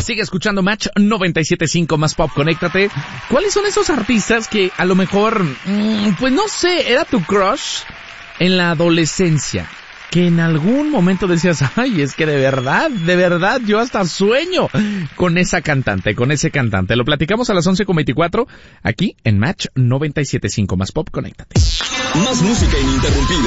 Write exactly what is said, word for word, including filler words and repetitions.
Sigue escuchando Match noventa y siete punto cinco más pop, conéctate. ¿Cuáles son esos artistas que a lo mejor, mmm, pues no sé, era tu crush en la adolescencia? Que en algún momento decías, ay, es que de verdad, de verdad, yo hasta sueño con esa cantante, con ese cantante. Lo platicamos a las once con veinticuatro, aquí en Match noventa y siete punto cinco más pop, conéctate. Más música ininterrumpida.